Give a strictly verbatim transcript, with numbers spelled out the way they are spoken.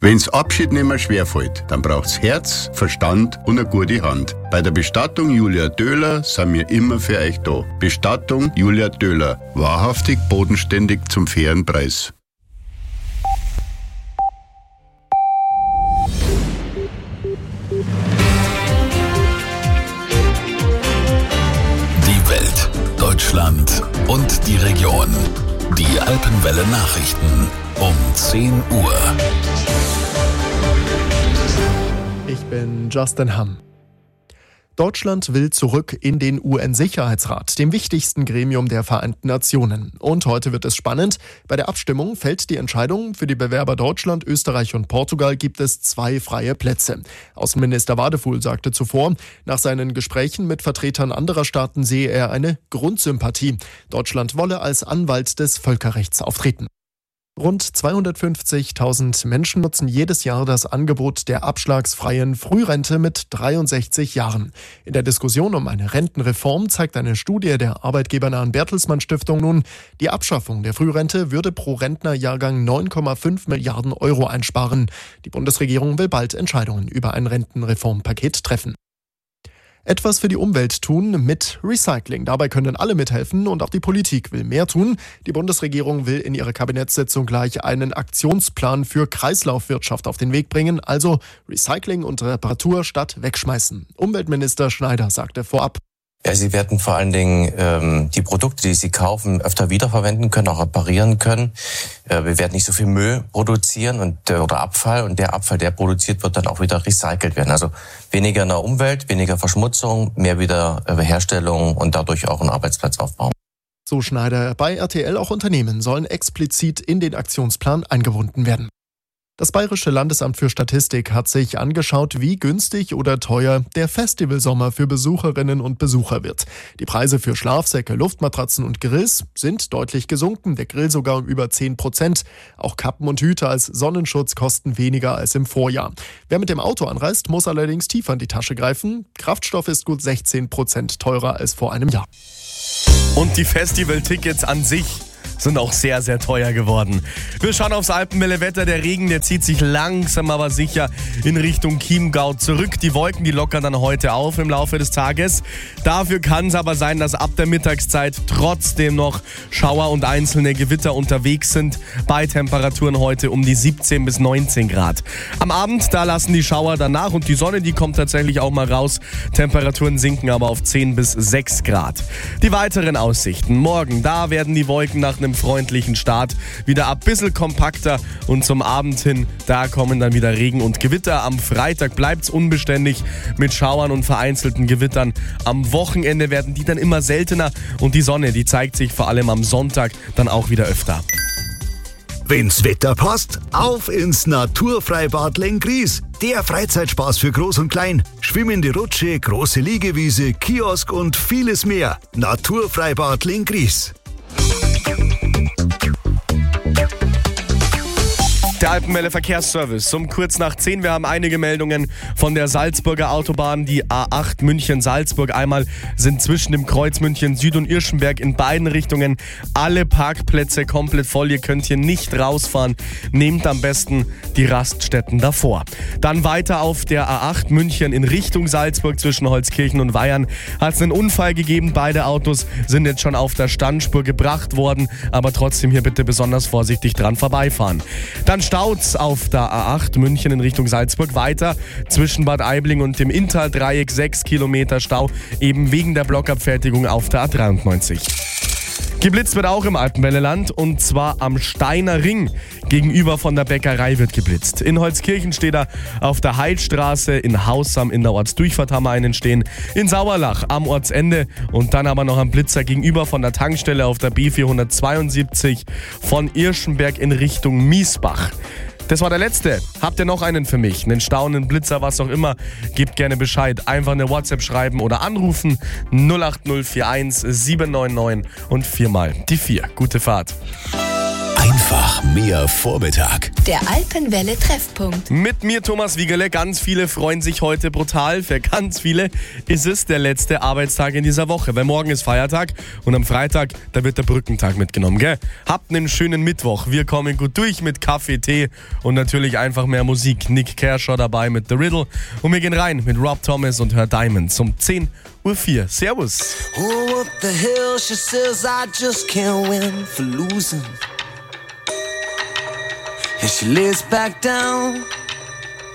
Wenn's Abschied nicht mehr schwerfällt, dann braucht's Herz, Verstand und eine gute Hand. Bei der Bestattung Julia Döhler sind wir immer für euch da. Bestattung Julia Döhler. Wahrhaftig, bodenständig, zum fairen Preis. Die Welt, Deutschland und die Region. Die Alpenwelle Nachrichten um zehn Uhr. Ich bin Justin Hamm. Deutschland will zurück in den U N-Sicherheitsrat, dem wichtigsten Gremium der Vereinten Nationen. Und heute wird es spannend. Bei der Abstimmung fällt die Entscheidung. Für die Bewerber Deutschland, Österreich und Portugal gibt es zwei freie Plätze. Außenminister Wadefuhl sagte zuvor, nach seinen Gesprächen mit Vertretern anderer Staaten sehe er eine Grundsympathie. Deutschland wolle als Anwalt des Völkerrechts auftreten. Rund zweihundertfünfzigtausend Menschen nutzen jedes Jahr das Angebot der abschlagsfreien Frührente mit dreiundsechzig Jahren. In der Diskussion um eine Rentenreform zeigt eine Studie der arbeitgebernahen Bertelsmann Stiftung nun, die Abschaffung der Frührente würde pro Rentnerjahrgang neun Komma fünf Milliarden Euro einsparen. Die Bundesregierung will bald Entscheidungen über ein Rentenreformpaket treffen. Etwas für die Umwelt tun mit Recycling. Dabei können alle mithelfen und auch die Politik will mehr tun. Die Bundesregierung will in ihrer Kabinettssitzung gleich einen Aktionsplan für Kreislaufwirtschaft auf den Weg bringen. Also Recycling und Reparatur statt wegschmeißen. Umweltminister Schneider sagte vorab: Ja, Sie werden vor allen Dingen ähm, die Produkte, die Sie kaufen, öfter wiederverwenden können, auch reparieren können. Äh, wir werden nicht so viel Müll produzieren und äh, oder Abfall, und der Abfall, der produziert wird, dann auch wieder recycelt werden. Also weniger in der Umwelt, weniger Verschmutzung, mehr Wiederherstellung und dadurch auch einen Arbeitsplatzaufbau. So Schneider. Bei R T L auch Unternehmen sollen explizit in den Aktionsplan eingebunden werden. Das Bayerische Landesamt für Statistik hat sich angeschaut, wie günstig oder teuer der Festivalsommer für Besucherinnen und Besucher wird. Die Preise für Schlafsäcke, Luftmatratzen und Grills sind deutlich gesunken, der Grill sogar um über zehn Prozent. Auch Kappen und Hüte als Sonnenschutz kosten weniger als im Vorjahr. Wer mit dem Auto anreist, muss allerdings tiefer in die Tasche greifen. Kraftstoff ist gut sechzehn Prozent teurer als vor einem Jahr. Und die Festivaltickets an sich sind auch sehr, sehr teuer geworden. Wir schauen aufs Alpenwelle-Wetter. Der Regen, der zieht sich langsam, aber sicher in Richtung Chiemgau zurück. Die Wolken, die lockern dann heute auf im Laufe des Tages. Dafür kann es aber sein, dass ab der Mittagszeit trotzdem noch Schauer und einzelne Gewitter unterwegs sind. Bei Temperaturen heute um die siebzehn bis neunzehn Grad. Am Abend, da lassen die Schauer danach und die Sonne, die kommt tatsächlich auch mal raus. Temperaturen sinken aber auf zehn bis sechs Grad. Die weiteren Aussichten. Morgen, da werden die Wolken nach einem freundlichen Start wieder ein bisschen kompakter und zum Abend hin, da kommen dann wieder Regen und Gewitter. Am Freitag bleibt's unbeständig mit Schauern und vereinzelten Gewittern. Am Wochenende werden die dann immer seltener und die Sonne, die zeigt sich vor allem am Sonntag dann auch wieder öfter. Wenn's Wetter passt, auf ins Naturfreibad Lenggries. Der Freizeitspaß für Groß und Klein. Schwimmende Rutsche, große Liegewiese, Kiosk und vieles mehr. Naturfreibad Lenggries. Der Alpenwelle Verkehrsservice um kurz nach zehn. Wir haben einige Meldungen von der Salzburger Autobahn, die A acht München-Salzburg. Einmal sind zwischen dem Kreuz München Süd und Irschenberg in beiden Richtungen alle Parkplätze komplett voll. Ihr könnt hier nicht rausfahren. Nehmt am besten die Raststätten davor. Dann weiter auf der A acht München in Richtung Salzburg zwischen Holzkirchen und Weyern. Hat es einen Unfall gegeben. Beide Autos sind jetzt schon auf der Standspur gebracht worden. Aber trotzdem hier bitte besonders vorsichtig dran vorbeifahren. Dann Staus auf der A acht München in Richtung Salzburg. Weiter zwischen Bad Aibling und dem Inntal-Dreieck sechs Kilometer Stau, eben wegen der Blockabfertigung auf der A dreiundneunzig. Geblitzt wird auch im Alpenwelleland und zwar am Steiner Ring. Gegenüber von der Bäckerei wird geblitzt. In Holzkirchen steht er auf der Heidstraße, in Haussam in der Ortsdurchfahrt haben wir einen stehen, in Sauerlach am Ortsende und dann aber noch am Blitzer gegenüber von der Tankstelle auf der B vierhundertzweiundsiebzig von Irschenberg in Richtung Miesbach. Das war der letzte. Habt ihr noch einen für mich? Einen Staunen, Blitzer, was auch immer? Gebt gerne Bescheid. Einfach eine WhatsApp schreiben oder anrufen. null acht null vier eins sieben neun neun und viermal die vier. Gute Fahrt. Ein Einfach mehr Vormittag. Der Alpenwelle Treffpunkt. Mit mir Thomas Wiegerle. Ganz viele freuen sich heute brutal. Für ganz viele ist es der letzte Arbeitstag in dieser Woche, weil morgen ist Feiertag und am Freitag, da wird der Brückentag mitgenommen, gell? Habt einen schönen Mittwoch. Wir kommen gut durch mit Kaffee, Tee und natürlich einfach mehr Musik. Nick Kershaw dabei mit The Riddle und wir gehen rein mit Rob Thomas und Her Diamonds um zehn Uhr vier. Servus. Oh, up the hill, she says I just can't win for losing. And she lays back down